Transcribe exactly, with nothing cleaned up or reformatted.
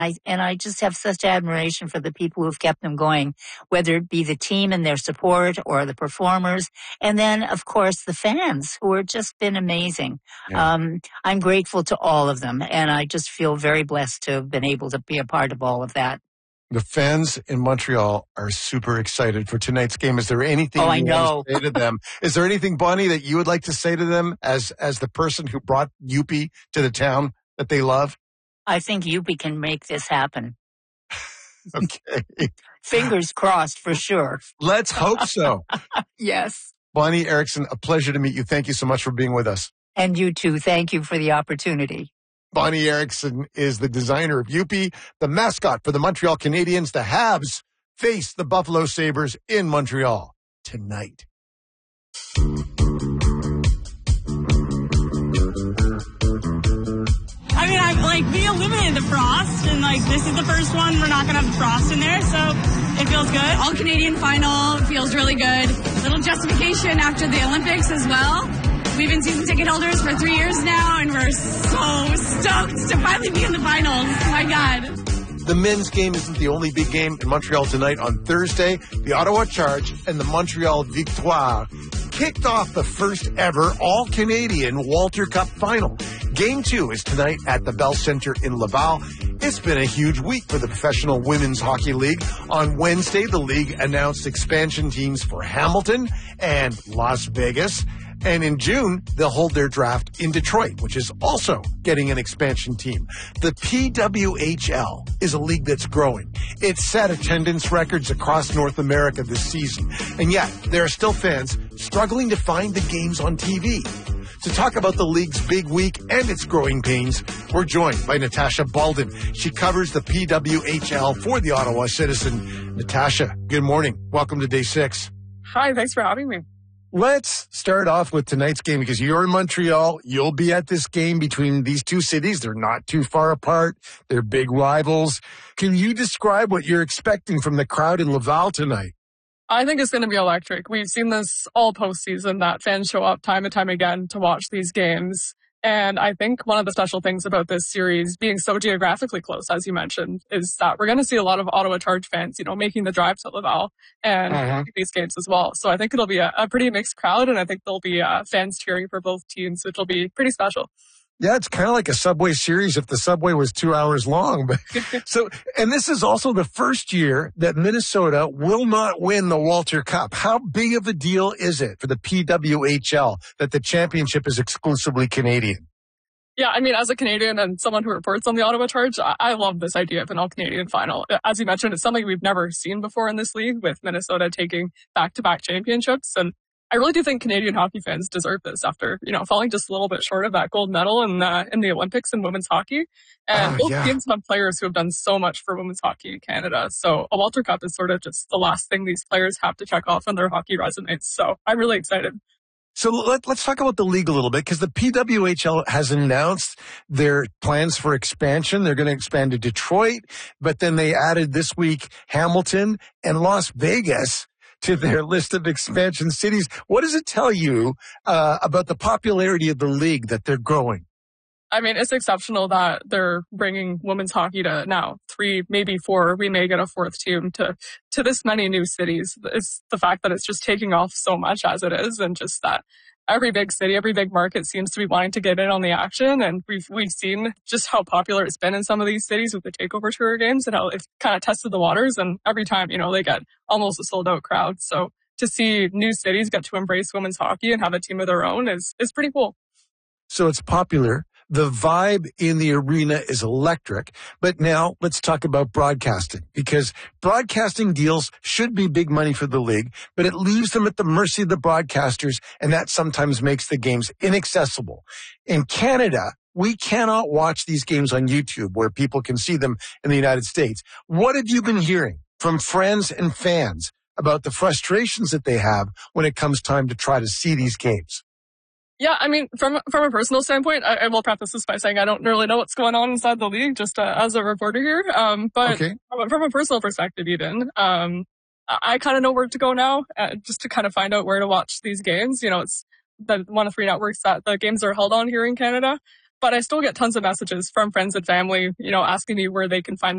I, and I just have such admiration for the people who've kept them going, whether it be the team and their support or the performers. And then, of course, the fans who have just been amazing. Yeah. Um, I'm grateful to all of them. And I just feel very blessed to have been able to be a part of all of that. The fans in Montreal are super excited for tonight's game. Is there anything oh, you I know. want to say to them? Is there anything, Bonnie, that you would like to say to them as, as the person who brought U P to the town that they love? I think U P can make this happen. Okay. Fingers crossed for sure. Let's hope so. Yes. Bonnie Erickson, a pleasure to meet you. Thank you so much for being with us. And you too. Thank you for the opportunity. Bonnie Erickson is the designer of U P, the mascot for the Montreal Canadiens. The Habs face the Buffalo Sabres in Montreal tonight. I mean, I like we eliminated the frost, and like this is the first one we're not gonna have the frost in there, so it feels good. All Canadian final feels really good. Little justification after the Olympics as well. We've been season ticket holders for three years now, and we're so stoked to finally be in the finals. My God. The men's game isn't the only big game in Montreal tonight. On Thursday, the Ottawa Charge and the Montreal Victoire kicked off the first ever all-Canadian Walter Cup final. Game two is tonight at the Bell Centre in Laval. It's been a huge week for the Professional Women's Hockey League. On Wednesday, the league announced expansion teams for Hamilton and Las Vegas. And in June, they'll hold their draft in Detroit, which is also getting an expansion team. The P W H L is a league that's growing. It set attendance records across North America this season. And yet, there are still fans struggling to find the games on T V. To talk about the league's big week and its growing pains, we're joined by Natasha Baldwin. She covers the P W H L for the Ottawa Citizen. Natasha, good morning. Welcome to Day six. Hi, thanks for having me. Let's start off with tonight's game because you're in Montreal. You'll be at this game between these two cities. They're not too far apart. They're big rivals. Can you describe what you're expecting from the crowd in Laval tonight? I think it's going to be electric. We've seen this all postseason, that fans show up time and time again to watch these games. And I think one of the special things about this series being so geographically close, as you mentioned, is that we're going to see a lot of Ottawa Charge fans, you know, making the drive to Laval and uh-huh. these games as well. So I think it'll be a, a pretty mixed crowd, and I think there'll be uh, fans cheering for both teams, which will be pretty special. Yeah, it's kind of like a Subway series if the Subway was two hours long. But so, and this is also the first year that Minnesota will not win the Walter Cup. How big of a deal is it for the P W H L that the championship is exclusively Canadian? Yeah, I mean, as a Canadian and someone who reports on the Ottawa Charge, I, I love this idea of an all-Canadian final. As you mentioned, it's something we've never seen before in this league, with Minnesota taking back-to-back championships. And I really do think Canadian hockey fans deserve this after, you know, falling just a little bit short of that gold medal in the, in the Olympics in women's hockey. And uh, both yeah. teams have players who have done so much for women's hockey in Canada. So a Walter Cup is sort of just the last thing these players have to check off on their hockey resumes. So I'm really excited. So let, let's talk about the league a little bit, because the P W H L has announced their plans for expansion. They're going to expand to Detroit, but then they added this week Hamilton and Las Vegas to their list of expansion cities. What does it tell you uh, about the popularity of the league, that they're growing? I mean, it's exceptional that they're bringing women's hockey to now three, maybe four. We may get a fourth team to, to this many new cities. It's the fact that it's just taking off so much as it is, and just that every big city, every big market seems to be wanting to get in on the action. And we've, we've seen just how popular it's been in some of these cities with the takeover tour games, and how it's kind of tested the waters. And every time, you know, they get almost a sold out crowd. So to see new cities get to embrace women's hockey and have a team of their own is, is pretty cool. So it's popular. The vibe in the arena is electric. But now let's talk about broadcasting, because broadcasting deals should be big money for the league, but it leaves them at the mercy of the broadcasters, and that sometimes makes the games inaccessible. In Canada, we cannot watch these games on YouTube where people can see them in the United States. What have you been hearing from friends and fans about the frustrations that they have when it comes time to try to see these games? Yeah, I mean, from from a personal standpoint, I, I will preface this by saying I don't really know what's going on inside the league, just uh, as a reporter here. Um, but okay. from, from a personal perspective, even, um, I, I kind of know where to go now, uh, just to kind of find out where to watch these games. You know, it's the one of three networks that the games are held on here in Canada. But I still get tons of messages from friends and family, you know, asking me where they can find